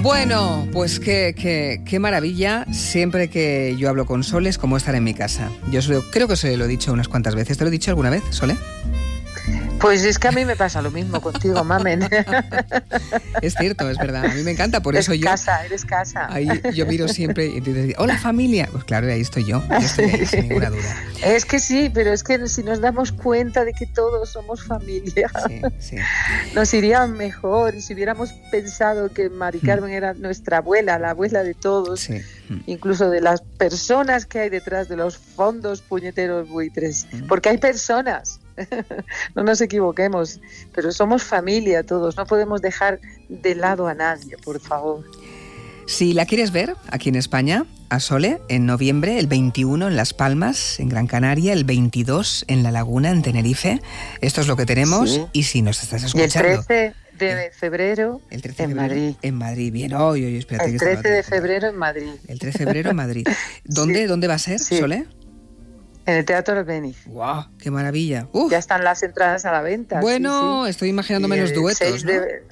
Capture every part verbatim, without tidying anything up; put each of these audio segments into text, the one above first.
Bueno, pues qué, qué, qué maravilla. Siempre que yo hablo con Sole es como estar en mi casa. Yo solo, creo que se lo he dicho unas cuantas veces. ¿Te lo he dicho alguna vez, Sole? Pues es que a mí me pasa lo mismo contigo, mamen. Es cierto, es verdad. A mí me encanta, por es eso yo... casa, eres casa. Ahí yo miro siempre y dices, hola familia. Pues claro, ahí estoy yo. Yo estoy ahí, sin ninguna duda. Es que sí, pero es que si nos damos cuenta de que todos somos familia, sí, sí. nos iría mejor. Y si hubiéramos pensado que Mari Carmen mm. era nuestra abuela, la abuela de todos, sí. mm. incluso de las personas que hay detrás de los fondos puñeteros buitres, mm. porque hay personas. No nos equivoquemos, pero somos familia todos, no podemos dejar de lado a nadie, por favor. Si la quieres ver aquí en España, a Sole, en noviembre, el veintiuno en Las Palmas, en Gran Canaria, el veintidós en La Laguna, en Tenerife, esto es lo que tenemos. Sí. Y si nos estás escuchando... Y el trece de febrero el trece de en febrero, Madrid. En Madrid, bien, oye, oye, espérate. El trece de febrero en Madrid. El trece de febrero en Madrid. ¿Dónde, sí. ¿Dónde va a ser, sí. Sole? En el Teatro Albéniz. ¡Guau! ¡Qué maravilla! Uf. Ya están las entradas a la venta. Bueno, sí, sí. estoy imaginándome los duetos, ¿no? De...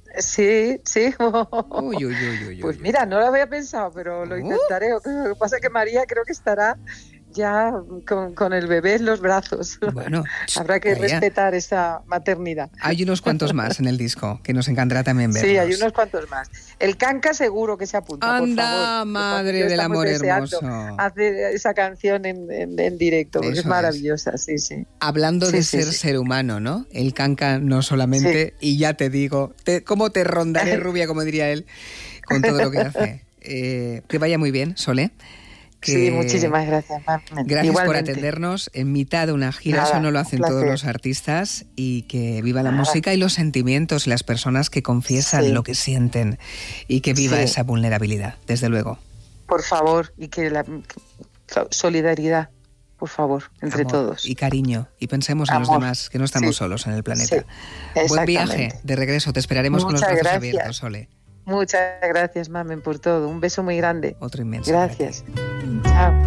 Sí, sí. Uy, uy, uy, uy, pues uy. mira, no lo había pensado, pero lo intentaré. Uh. Lo que pasa es que María creo que estará ya con, con el bebé en los brazos. Bueno, habrá que María. respetar esa maternidad. Hay unos cuantos más en el disco que nos encantará también verlos. Sí, hay unos cuantos más. El Canca seguro que se apunta. Anda, por favor, madre del amor hermoso. Hacer esa canción en, en, en directo, porque es maravillosa, es. sí, sí. Hablando sí, de sí, ser sí. ser humano, ¿no? El Canca no solamente, sí. y ya te digo, te, cómo te rondaré rubia, como diría él, con todo lo que hace. Eh, que vaya muy bien, Sole. Que... Sí, muchísimas gracias, Mamen. Gracias Igualmente. por atendernos en mitad de una gira. Nada, eso no lo hacen todos los artistas. Y que viva la Nada. música y los sentimientos, las personas que confiesan sí. lo que sienten, y que viva sí. esa vulnerabilidad, desde luego. Por favor, y que la que, solidaridad, por favor, entre Amor todos. Y cariño, y pensemos en Amor. los demás, que no estamos sí. solos en el planeta. Sí. Buen viaje de regreso, te esperaremos Muchas con los brazos gracias. abiertos, Sole. Muchas gracias, Mamen, por todo. Un beso muy grande. Otro inmenso. Gracias. Chao.